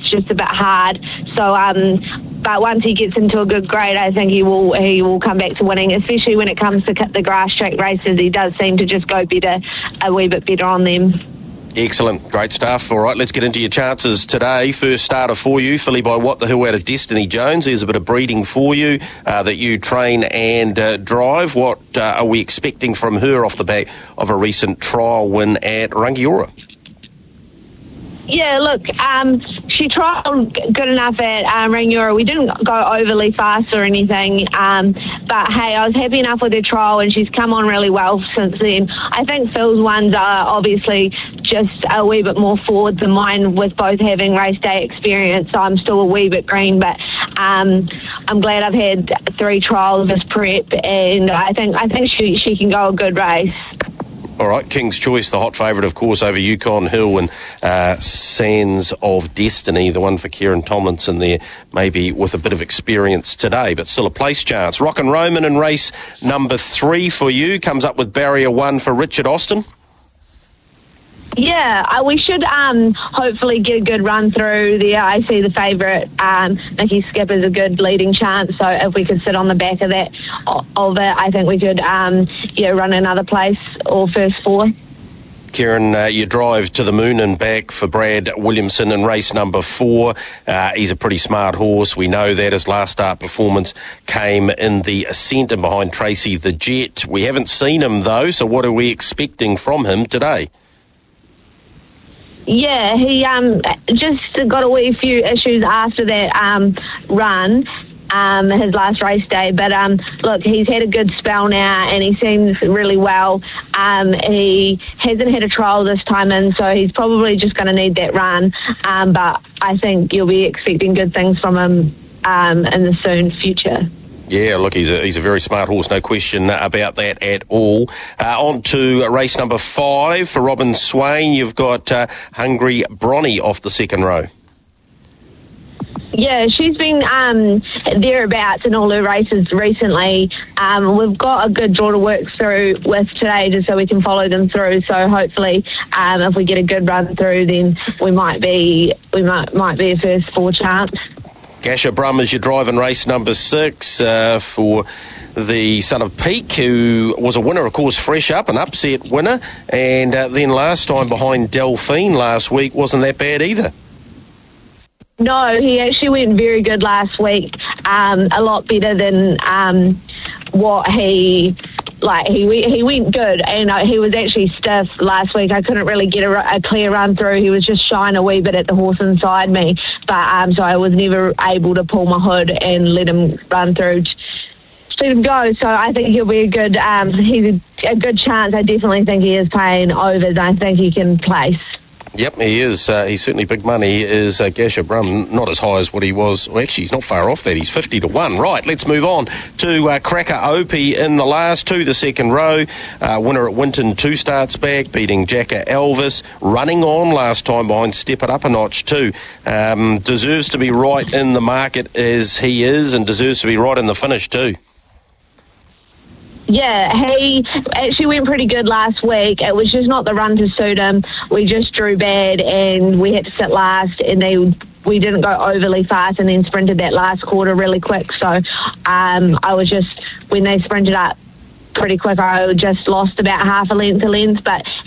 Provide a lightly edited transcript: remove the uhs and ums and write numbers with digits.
just a bit hard. So, but once he gets into a good grade, I think he will come back to winning, especially when it comes to the grass track races. He does seem to just go a wee bit better on them. Excellent. Great stuff. All right, let's get into your chances today. First starter for you, filly by What the Hill out of Destiny Jones. There's a bit of breeding for you that you train and drive. What are we expecting from her off the back of a recent trial win at Rangiora? Yeah, look, she trialled good enough at Rangiora. We didn't go overly fast or anything, but hey, I was happy enough with her trial, and she's come on really well since then. I think Phil's ones are obviously just a wee bit more forward than mine, with both having race day experience, so I'm still a wee bit green, but I'm glad I've had 3 trials this prep, and I think she can go a good race. All right, King's Choice, the hot favourite, of course, over Yukon Hill and Sands of Destiny, the one for Kieran Tomlinson there, maybe with a bit of experience today, but still a place chance. Rock and Roman in race number 3 for you, comes up with barrier 1 for Richard Austin. Yeah, we should hopefully get a good run through there. I see the favourite, Nikki Skipper's a good leading chance, so if we could sit on the back of it, I think we could run another place or first 4. Kieran, you drive to the moon and back for Brad Williamson in race number 4. He's a pretty smart horse. We know that his last start performance came in the Ascent and behind Tracy the Jet. We haven't seen him though, so what are we expecting from him today? Yeah, he just got a wee few issues after that run, his last race day. But look, he's had a good spell now, and he seems really well. He hasn't had a trial this time in, so he's probably just going to need that run. But I think you'll be expecting good things from him in the soon future. Yeah, look, he's a very smart horse, no question about that at all. On to race number 5 for Robin Swain. You've got Hungry Bronny off the second row. Yeah, she's been thereabouts in all her races recently. We've got a good draw to work through with today, just so we can follow them through. So hopefully, if we get a good run through, then we might be a first 4 chance. Gasha Brum is your drive in race number 6 for the son of Peak, who was a winner, of course, fresh up, an upset winner, and then last time behind Delphine last week wasn't that bad either. No, he actually went very good last week, a lot better than what he went good, and he was actually stiff last week. I couldn't really get a clear run through. He was just shying a wee bit at the horse inside me, but so I was never able to pull my hood and let him run through. Let him go. So I think he'll be he's a good chance. I definitely think he is paying overs. I think he can place. Yep, he is. He's certainly big money, is Gasha Brum. Not as high as what he was. Well, actually, he's not far off that. He's 50 to 1. Right, let's move on to Cracker Opie in the last 2, the second row. Winner at Winton 2 starts back, beating Jacka Elvis. Running on last time behind Step It Up a Notch too. Deserves to be right in the market as he is, and deserves to be right in the finish too. Yeah, he actually went pretty good last week. It was just not the run to suit him. We just drew bad, and we had to sit last, and we didn't go overly fast, and then sprinted that last quarter really quick. So I was just, when they sprinted up pretty quick, I just lost about half a length, but